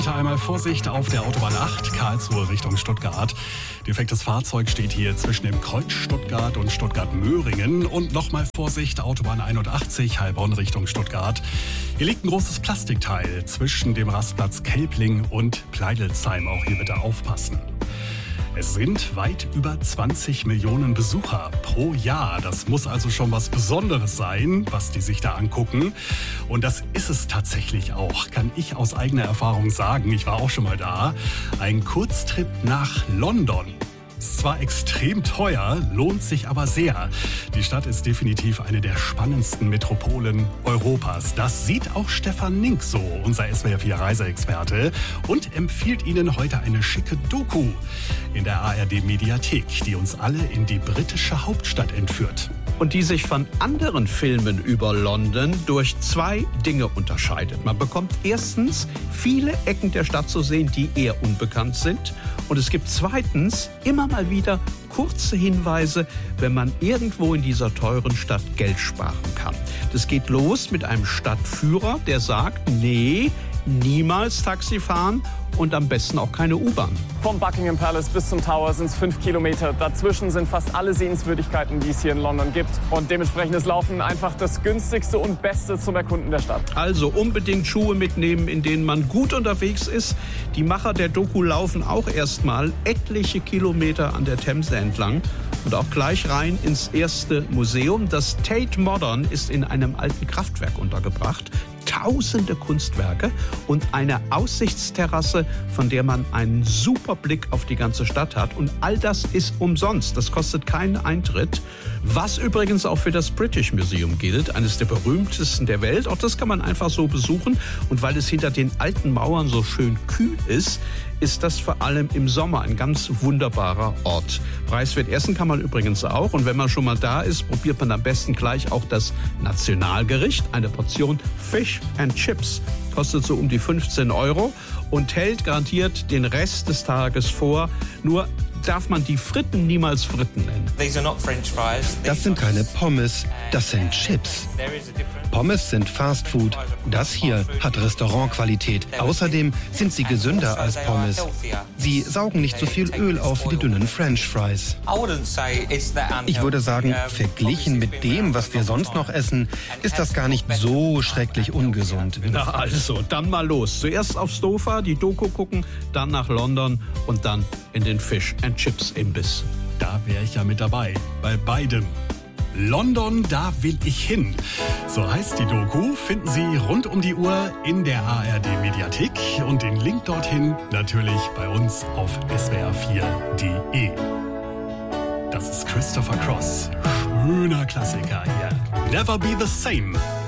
Einmal Vorsicht auf der Autobahn 8, Karlsruhe Richtung Stuttgart. Defektes Fahrzeug steht hier zwischen dem Kreuz Stuttgart und Stuttgart-Möhringen. Und nochmal Vorsicht, Autobahn 81, Heilbronn Richtung Stuttgart. Hier liegt ein großes Plastikteil zwischen dem Rastplatz Kelpling und Pleidelsheim. Auch hier bitte aufpassen. Es sind weit über 20 Millionen Besucher pro Jahr. Das muss also schon was Besonderes sein, was die sich da angucken. Und das ist es tatsächlich auch, kann ich aus eigener Erfahrung sagen. Ich war auch schon mal da. Ein Kurztrip nach London. Ist zwar extrem teuer, lohnt sich aber sehr. Die Stadt ist definitiv eine der spannendsten Metropolen Europas. Das sieht auch Stefan Nink so, unser SWR4-Reiseexperte, und empfiehlt Ihnen heute eine schicke Doku in der ARD-Mediathek, die uns alle in die britische Hauptstadt entführt. Und die sich von anderen Filmen über London durch zwei Dinge unterscheidet. Man bekommt erstens viele Ecken der Stadt zu sehen, die eher unbekannt sind. Und es gibt zweitens immer mal wieder kurze Hinweise, wenn man irgendwo in dieser teuren Stadt Geld sparen kann. Das geht los mit einem Stadtführer, der sagt, nee, niemals Taxi fahren und am besten auch keine U-Bahn. Vom Buckingham Palace bis zum Tower sind es 5 Kilometer. Dazwischen sind fast alle Sehenswürdigkeiten, die es hier in London gibt. Und dementsprechend ist Laufen einfach das günstigste und Beste zum Erkunden der Stadt. Also unbedingt Schuhe mitnehmen, in denen man gut unterwegs ist. Die Macher der Doku laufen auch erstmal etliche Kilometer an der Themse entlang. Und auch gleich rein ins erste Museum. Das Tate Modern ist in einem alten Kraftwerk untergebracht. Tausende Kunstwerke und eine Aussichtsterrasse, von der man einen super Blick auf die ganze Stadt hat. Und all das ist umsonst. Das kostet keinen Eintritt. Was übrigens auch für das British Museum gilt, eines der berühmtesten der Welt. Auch das kann man einfach so besuchen. Und weil es hinter den alten Mauern so schön kühl ist das vor allem im Sommer ein ganz wunderbarer Ort. Preiswert essen kann man übrigens auch. Und wenn man schon mal da ist, probiert man am besten gleich auch das Nationalgericht. Eine Portion Fish and Chips. Kostet so um die 15 € und hält garantiert den Rest des Tages vor. Nur darf man die Fritten niemals Fritten nennen. Das sind keine Pommes, das sind Chips. Pommes sind Fastfood. Das hier hat Restaurantqualität. Außerdem sind sie gesünder als Pommes. Sie saugen nicht so viel Öl auf wie die dünnen French Fries. Ich würde sagen, verglichen mit dem, was wir sonst noch essen, ist das gar nicht so schrecklich ungesund. Na also, dann mal los. Zuerst aufs Sofa, die Doku gucken, dann nach London und dann in den Fish and Chips Imbiss. Da wäre ich ja mit dabei, bei beidem. London, da will ich hin. So heißt die Doku, finden Sie rund um die Uhr in der ARD-Mediathek und den Link dorthin natürlich bei uns auf swr4.de. Das ist Christopher Cross. Schöner Klassiker hier. Never Be the Same.